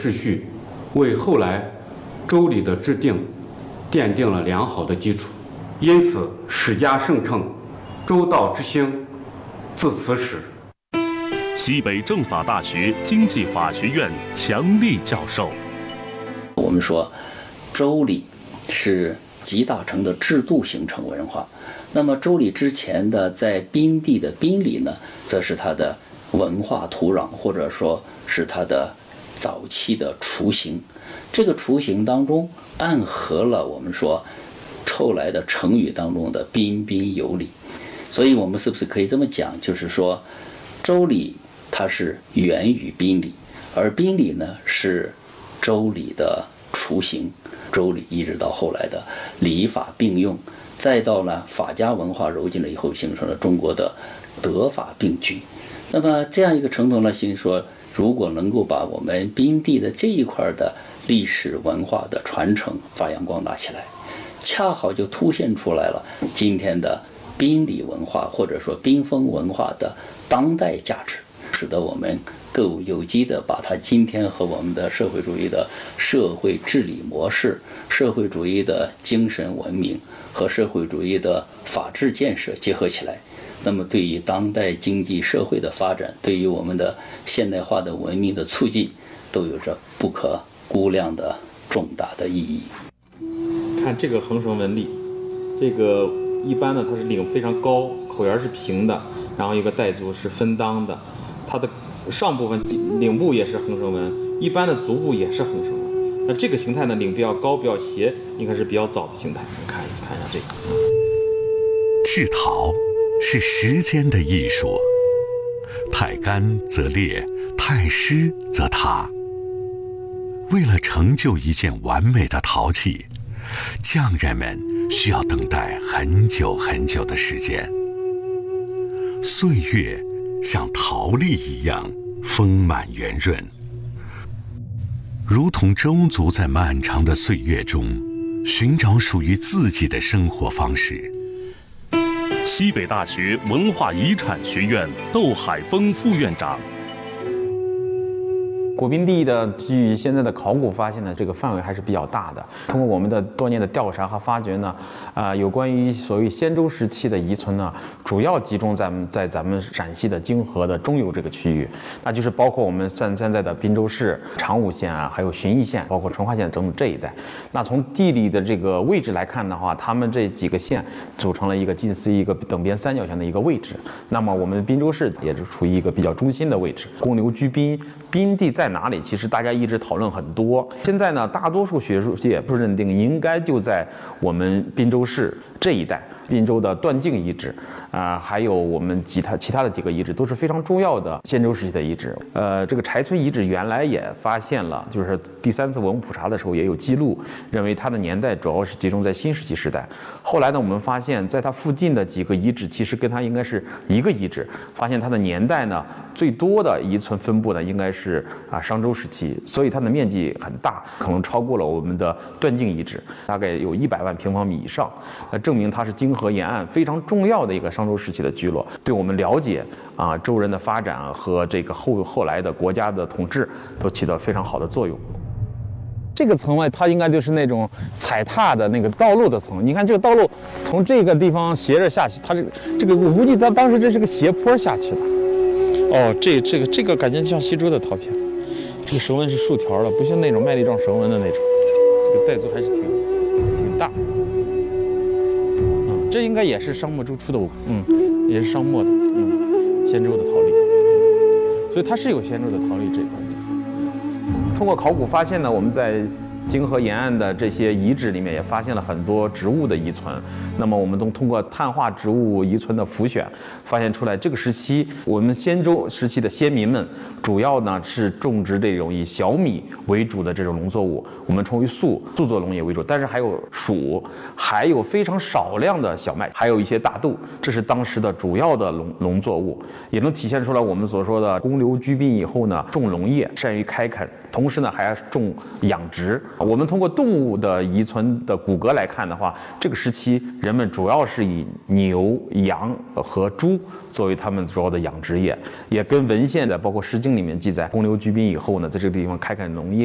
秩序，为后来周礼的制定奠定了良好的基础。因此，史家盛称周道之兴，自此始。 西北政法大学经济法学院强力教授， 我们说，周礼是集大成的制度形成文化。那么周礼之前的在宾地的宾礼呢，则是它的文化土壤，或者说是它的早期的雏形。这个雏形当中暗合了我们说后来的成语当中的彬彬有礼。所以我们是不是可以这么讲，就是说周礼它是源于宾礼，而宾礼呢是周礼的雏形。周礼一直到后来的礼法并用，再到了法家文化揉进了以后，形成了中国的德法并举。那么这样一个程度呢，就是说如果能够把我们宾地的这一块的历史文化的传承发扬光大起来，恰好就凸显出来了今天的宾礼文化或者说宾风文化的当代价值，使得我们更有机的把它今天和我们的社会主义的社会治理模式、社会主义的精神文明和社会主义的法治建设结合起来。那么对于当代经济社会的发展，对于我们的现代化的文明的促进，都有着不可估量的重大的意义。 看这个横绳纹理，这个一般呢它是领非常高，口沿是平的，然后一个带足是分裆的，它的上部分领部也是横绳纹，一般的足部也是横绳纹。那这个形态呢，领比较高比较斜，应该是比较早的形态。我们看一下这个。 制陶是时间的艺术，太干则裂，太湿则塌。为了成就一件完美的陶器，匠人们需要等待很久很久的时间。岁月像陶粒一样丰满圆润，如同周族在漫长的岁月中寻找属于自己的生活方式。 西北大学文化遗产学院窦海峰副院长。 古宾地的据现在的考古发现呢，这个范围还是比较大的。通过我们的多年的调查和发掘呢，有关于所谓先周时期的遗存呢，主要集中在咱们陕西的泾河的中游这个区域，那就是包括我们现在的滨州市、长武县啊，还有旬邑县，包括淳化县等等这一带。那从地理的这个位置来看的话，他们这几个县组成了一个近似一个等边三角形的一个位置。那么我们滨州市也是处于一个比较中心的位置。公牛居宾，宾地在哪里？其实大家一直讨论很多。现在呢，大多数学术界不认定应该就在我们滨州市这一带。滨州的段敬遗址，还有我们其他的几个遗址都是非常重要的先周时期的遗址。这个柴村遗址原来也发现了，就是第3次文物普查的时候也有记录，认为它的年代主要是集中在新石器时代。后来呢，我们发现在它附近的几个遗址其实跟它应该是一个遗址，发现它的年代呢最多的遗存分布呢应该是商周时期，所以它的面积很大，可能超过了我们的段敬遗址，大概有100万平方米以上，证明它是泾河沿岸非常重要的一个商周时期的聚落，对我们了解周人的发展和这个后来的国家的统治都起到非常好的作用。这个层外，它应该就是那种踩踏的那个道路的层。你看这个道路从这个地方斜着下去，它这个我估计它当时这是个斜坡下去的。哦，这个感觉像西周的陶片，这个绳纹是竖条的，不像那种麦粒状绳纹的那种。这个带足还是挺大。这应该也是商末周初的，也是商末的，先周的陶粒，所以它是有先周的陶粒这一块的。通过考古发现呢，我们在泾河沿岸的这些遗址里面也发现了很多植物的遗存。那么我们都通过碳化植物遗存的浮选，发现出来这个时期我们先周时期的先民们主要呢是种植这种以小米为主的这种农作物，我们称为素作农业为主，但是还有黍，还有非常少量的小麦，还有一些大豆，这是当时的主要的农作物，也能体现出来我们所说的公牛居宾以后呢，重农业，善于开垦，同时呢还重养殖。我们通过动物的遗存的骨骼来看的话，这个时期人们主要是以牛、羊和猪作为他们主要的养殖业，也跟文献的包括《诗经》里面记载公牛居宾以后呢，在这个地方开垦农业。